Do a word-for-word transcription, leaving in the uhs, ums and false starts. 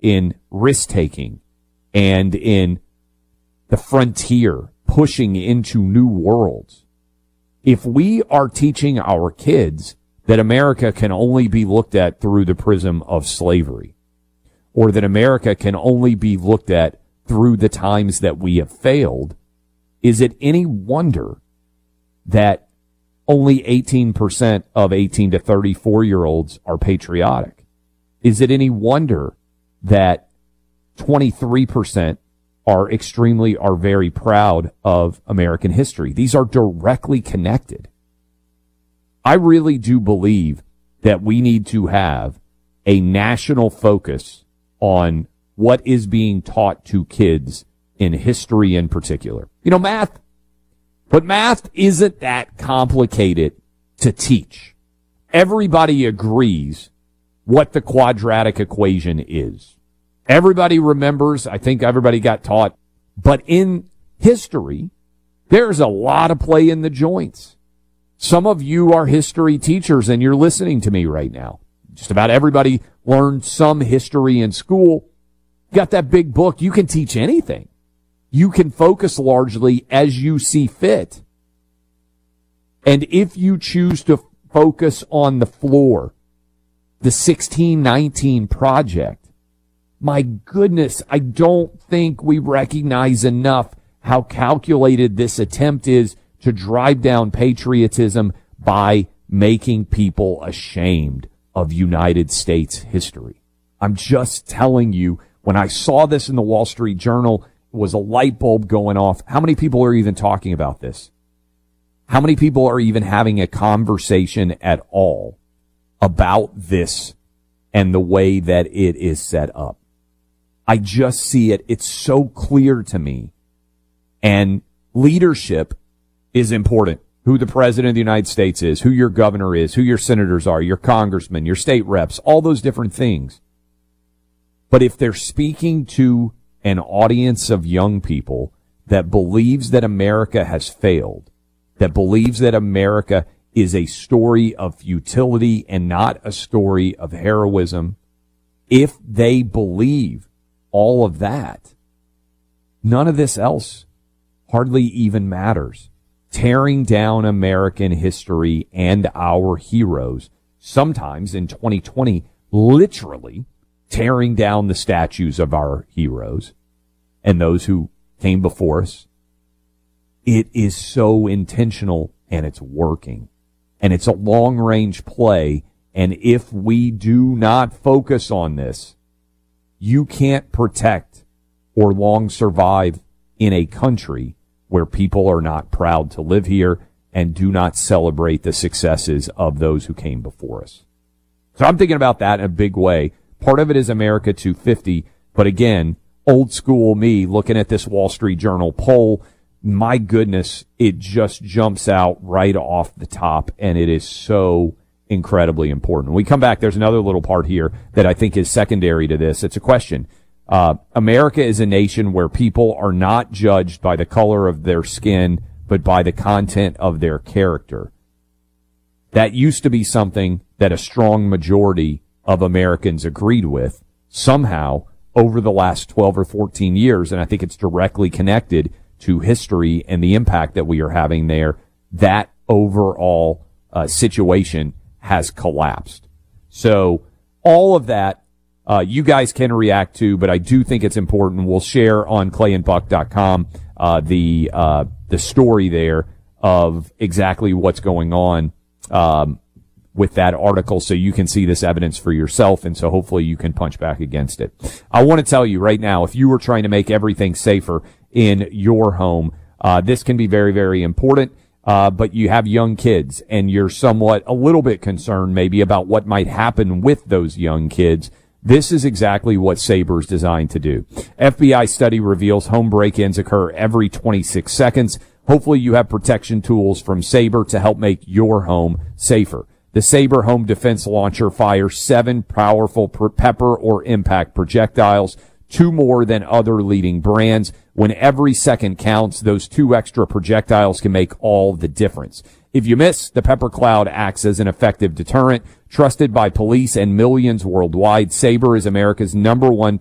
in risk-taking and in the frontier, pushing into new worlds. If we are teaching our kids that America can only be looked at through the prism of slavery, or that America can only be looked at through the times that we have failed, is it any wonder that only eighteen percent of eighteen to thirty-four-year-olds are patriotic? Is it any wonder that twenty-three percent are extremely, are very proud of American history? These are directly connected. I really do believe that we need to have a national focus on what is being taught to kids in history in particular. You know, math, but math isn't that complicated to teach. Everybody agrees what the quadratic equation is. Everybody remembers, I think everybody got taught, but in history, there's a lot of play in the joints. Some of you are history teachers and you're listening to me right now. Just about everybody learned some history in school. You got that big book. You can teach anything. You can focus largely as you see fit. And if you choose to focus on the floor, the sixteen nineteen project, my goodness, I don't think we recognize enough how calculated this attempt is to drive down patriotism by making people ashamed of United States history. I'm just telling you, when I saw this in the Wall Street Journal, it was a light bulb going off. How many people are even talking about this? How many people are even having a conversation at all about this and the way that it is set up? I just see it. It's so clear to me. And leadership is important. Who the president of the United States is, who your governor is, who your senators are, your congressmen, your state reps, all those different things. But if they're speaking to an audience of young people that believes that America has failed, that believes that America is a story of futility and not a story of heroism, if they believe all of that, none of this else hardly even matters. Tearing down American history and our heroes, sometimes in twenty twenty, literally tearing down the statues of our heroes and those who came before us. It is so intentional and it's working. And it's a long-range play. And if we do not focus on this, you can't protect or long survive in a country where people are not proud to live here and do not celebrate the successes of those who came before us. So I'm thinking about that in a big way. Part of it is America two fifty, but again, old school me looking at this Wall Street Journal poll, my goodness, it just jumps out right off the top, and it is so incredibly important. When we come back, there's another little part here that I think is secondary to this. It's a question. Uh, America is a nation where people are not judged by the color of their skin, but by the content of their character. That used to be something that a strong majority of Americans agreed with. Somehow, over the last twelve or fourteen years, and I think it's directly connected to history and the impact that we are having there, that overall uh, situation has collapsed. So all of that, Uh, you guys can react to, but I do think it's important. We'll share on clay and buck dot com uh, the uh, the story there of exactly what's going on um, with that article, so you can see this evidence for yourself, and so hopefully you can punch back against it. I want to tell you right now, if you were trying to make everything safer in your home, uh, this can be very, very important. Uh, but you have young kids, and you're somewhat a little bit concerned maybe about what might happen with those young kids. This is exactly what Sabre is designed to do. F B I study reveals home break-ins occur every twenty-six seconds. Hopefully you have protection tools from Sabre to help make your home safer. The Sabre Home Defense Launcher fires seven powerful pepper or impact projectiles, two more than other leading brands. When every second counts, those two extra projectiles can make all the difference. If you miss, the Pepper Cloud acts as an effective deterrent. Trusted by police and millions worldwide, Sabre is America's number one